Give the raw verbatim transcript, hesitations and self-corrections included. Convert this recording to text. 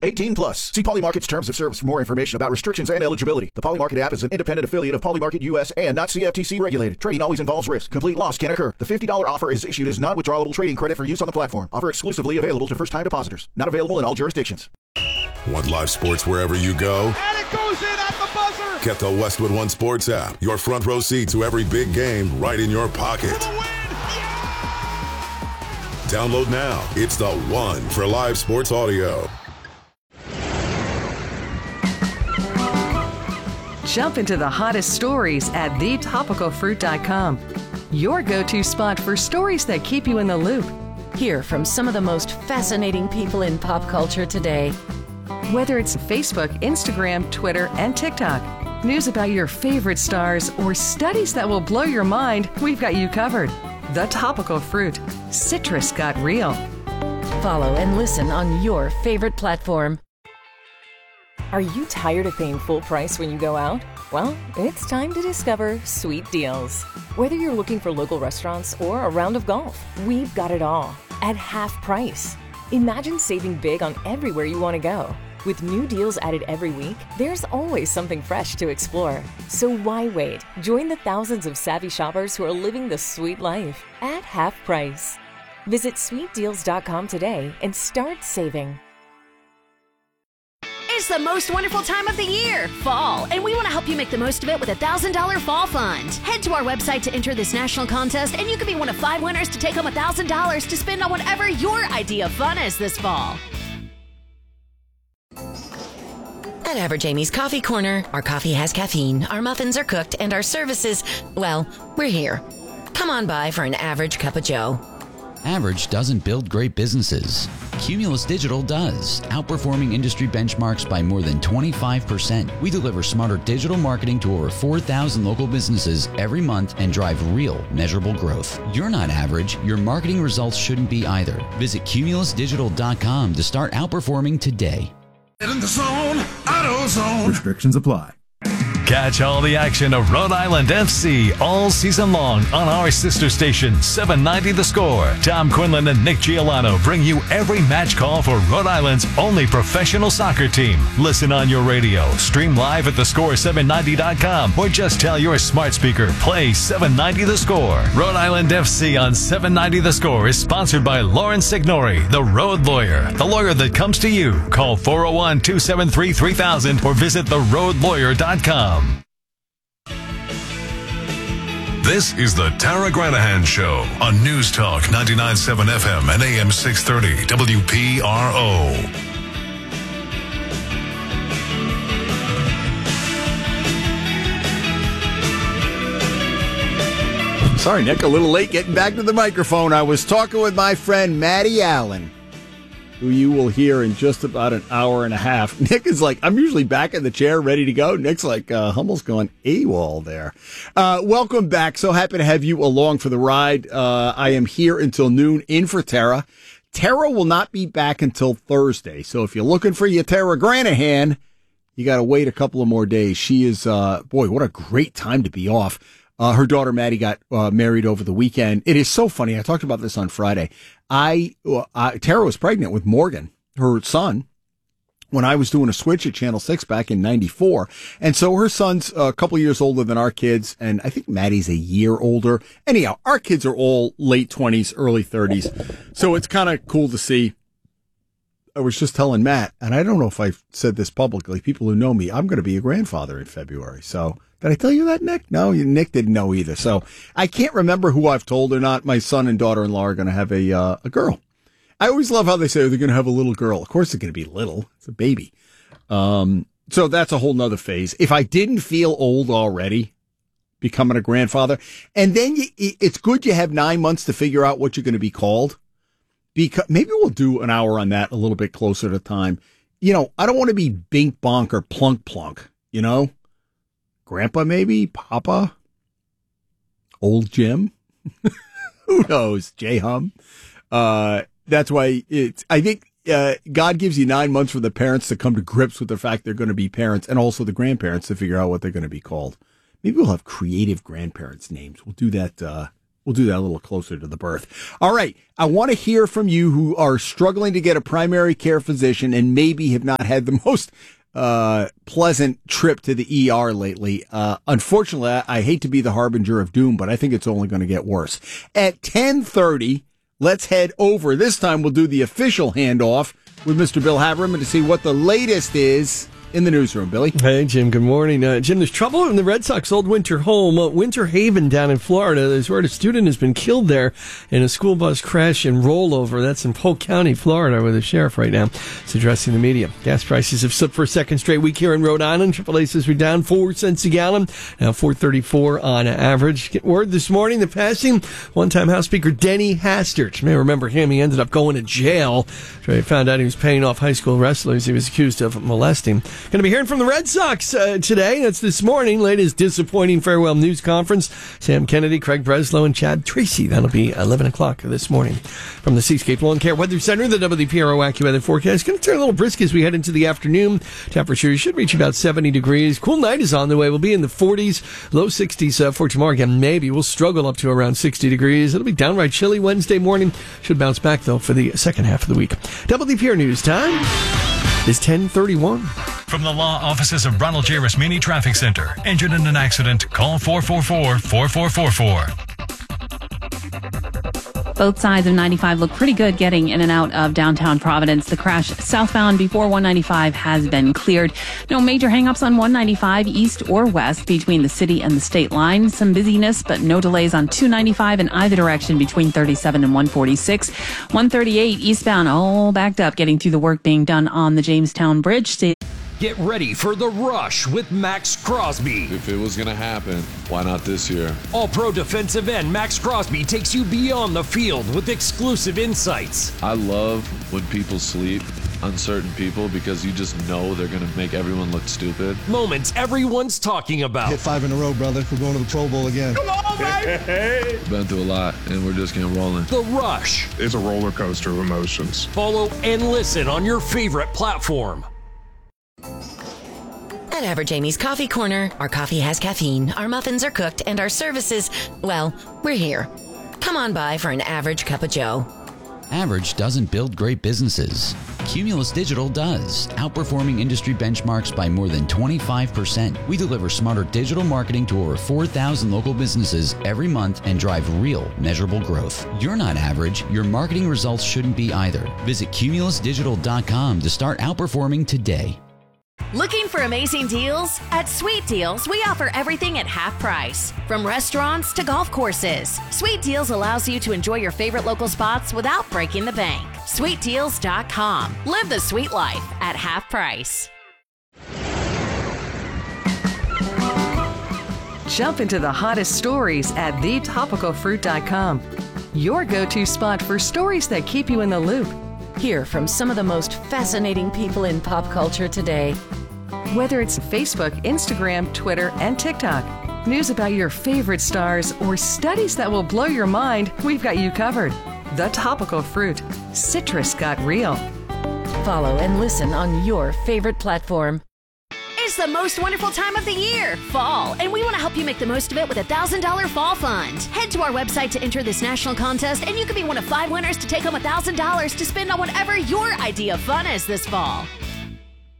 eighteen plus. See Polymarket's terms of service for more information about restrictions and eligibility. The Polymarket app is an independent affiliate of Polymarket U S and not C F T C regulated. Trading always involves risk. Complete loss can occur. The fifty dollars offer is issued as non-withdrawable trading credit for use on the platform. Offer exclusively available to first-time depositors. Not available in all jurisdictions. Want live sports wherever you go? And it goes in at the buzzer! Get the Westwood One Sports app. Your front row seat to every big game right in your pocket. For the win! Yeah! Download now. It's the one for live sports audio. Jump into the hottest stories at the topical fruit dot com. Your go-to spot for stories that keep you in the loop. Hear from some of the most fascinating people in pop culture today. Whether it's Facebook, Instagram, Twitter, and TikTok, news about your favorite stars, or studies that will blow your mind, we've got you covered. The Topical Fruit. Citrus got real. Follow and listen on your favorite platform. Are you tired of paying full price when you go out? Well, it's time to discover Sweet Deals. Whether you're looking for local restaurants or a round of golf, we've got it all at half price. Imagine saving big on everywhere you want to go. With new deals added every week, there's always something fresh to explore. So why wait? Join the thousands of savvy shoppers who are living the sweet life at half price. Visit sweet deals dot com today and start saving. It's the most wonderful time of the year, fall, and we want to help you make the most of it with a one thousand dollars Fall Fund. Head to our website to enter this national contest, and you could be one of five winners to take home one thousand dollars to spend on whatever your idea of fun is this fall. At Average Amy's Coffee Corner, our coffee has caffeine, our muffins are cooked, and our services, well, we're here. Come on by for an average cup of joe. Average doesn't build great businesses. Cumulus Digital does, outperforming industry benchmarks by more than twenty-five percent. We deliver smarter digital marketing to over four thousand local businesses every month and drive real, measurable growth. You're not average. Your marketing results shouldn't be either. Visit cumulus digital dot com to start outperforming today. In the zone, auto zone. Restrictions apply. Catch all the action of Rhode Island F C all season long on our sister station, seven ninety The Score. Tom Quinlan and Nick Giolano bring you every match call for Rhode Island's only professional soccer team. Listen on your radio, stream live at the score seven ninety dot com, or just tell your smart speaker, play seven ninety The Score. Rhode Island F C on seven ninety The Score is sponsored by Lauren Signori, the road lawyer, the lawyer that comes to you. Call four oh one, two seven three, three thousand or visit the road lawyer dot com. This is the Tara Granahan Show on News Talk ninety-nine point seven F M and A M six thirty W P R O. Sorry, Nick, a little late getting back to the microphone. I was talking with my friend Maddie Allen, who you will hear in just about an hour and a half. Nick is like, I'm usually back in the chair, ready to go. Nick's like, uh, Hummel's going AWOL there. Uh, welcome back. So happy to have you along for the ride. Uh, I am here until noon in for Tara. Tara will not be back until Thursday. So if you're looking for your Tara Granahan, you got to wait a couple of more days. She is, uh, boy, what a great time to be off. Uh, her daughter Maddie got uh, married over the weekend. It is so funny. I talked about this on Friday. I, uh, Tara was pregnant with Morgan, her son, when I was doing a switch at Channel six back in ninety-four. And so her son's a couple years older than our kids, and I think Maddie's a year older. Anyhow, our kids are all late twenties, early thirties. So it's kind of cool to see. I was just telling Matt, and I don't know if I've said this publicly, people who know me, I'm going to be a grandfather in February. So did I tell you that, Nick? No, Nick didn't know either. So I can't remember who I've told or not. My son and daughter-in-law are going to have a uh, a girl. I always love how they say they're going to have a little girl. Of course they're going to be little. It's a baby. Um, so that's a whole nother phase. If I didn't feel old already, becoming a grandfather, and then you, it's good you have nine months to figure out what you're going to be called. Because maybe we'll do an hour on that a little bit closer to time. You know, I don't want to be Bink Bonk or Plunk Plunk, you know? Grandpa, maybe? Papa? Old Jim? Who knows? J-Hum? Uh, that's why it's, I think, uh, God gives you nine months for the parents to come to grips with the fact they're going to be parents, and also the grandparents to figure out what they're going to be called. Maybe we'll have creative grandparents' names. We'll do that, uh, We'll do that a little closer to the birth. All right. I want to hear from you who are struggling to get a primary care physician and maybe have not had the most uh, pleasant trip to the E R lately. Uh, unfortunately, I, I hate to be the harbinger of doom, but I think it's only going to get worse. At ten thirty, let's head over. This time we'll do the official handoff with Mister Bill Haberman to see what the latest is in the newsroom. Billy? Hey, Jim. Good morning. Uh, Jim, there's trouble in the Red Sox old winter home, uh, Winter Haven down in Florida. There's word a student has been killed there in a school bus crash and rollover. That's in Polk County, Florida, where the sheriff right now is addressing the media. Gas prices have slipped for a second straight week here in Rhode Island. Triple A says we're down four cents a gallon, now four thirty-four on average. Get word this morning, the passing one-time House Speaker Denny Hastert. You may remember him. He ended up going to jail. They found out he was paying off high school wrestlers he was accused of molesting. Going to be hearing from the Red Sox uh, today. That's this morning. Latest disappointing farewell news conference. Sam Kennedy, Craig Breslow, and Chad Tracy. That'll be eleven o'clock this morning. From the Seascape Lawn Care Weather Center, the W P R O AccuWeather forecast. Going to turn a little brisk as we head into the afternoon. Temperature should reach about seventy degrees. Cool night is on the way. We'll be in the forties, low sixties uh, for tomorrow. Again, maybe we'll struggle up to around sixty degrees. It'll be downright chilly Wednesday morning. Should bounce back, though, for the second half of the week. W P R News time is ten thirty-one. From the law offices of Ronald J. Rasmini Traffic Center. Injured in an accident? Call four four four, four four four four. Both sides of ninety-five look pretty good getting in and out of downtown Providence. The crash southbound before one ninety-five has been cleared. No major hangups on one ninety-five east or west between the city and the state line. Some busyness, but no delays on two ninety-five in either direction between thirty-seven and one forty-six. one thirty-eight eastbound, all backed up, getting through the work being done on the Jamestown Bridge. Stay- Get ready for The Rush with Max Crosby. If it was going to happen, why not this year? All-pro defensive end Max Crosby takes you beyond the field with exclusive insights. I love when people sleep on certain people because you just know they're going to make everyone look stupid. Moments everyone's talking about. Hit five in a row, brother. We're going to the Pro Bowl again. Come on, baby! Been through a lot, and we're just getting rolling. The Rush. It's a roller coaster of emotions. Follow and listen on your favorite platform. At Average Amy's Coffee Corner, our coffee has caffeine, our muffins are cooked, and our services, well, we're here. Come on by for an average cup of joe. Average doesn't build great businesses. Cumulus Digital does, outperforming industry benchmarks by more than twenty-five percent. We deliver smarter digital marketing to over four thousand local businesses every month and drive real, measurable growth. You're not average. Your marketing results shouldn't be either. Visit cumulus digital dot com to start outperforming today. Looking for amazing deals? At Sweet Deals, we offer everything at half price. From restaurants to golf courses, Sweet Deals allows you to enjoy your favorite local spots without breaking the bank. sweet deals dot com. Live the sweet life at half price. Jump into the hottest stories at the topical fruit dot com. Your go-to spot for stories that keep you in the loop. Hear from some of the most fascinating people in pop culture today. Whether it's Facebook, Instagram, Twitter, and TikTok, news about your favorite stars, or studies that will blow your mind, we've got you covered. The Topical Fruit. Citrus got real. Follow and listen on your favorite platform. It's the most wonderful time of the year, fall, and we want to help you make the most of it with a one thousand dollars fall fund. Head to our website to enter this national contest, and you could be one of five winners to take home one thousand dollars to spend on whatever your idea of fun is this fall.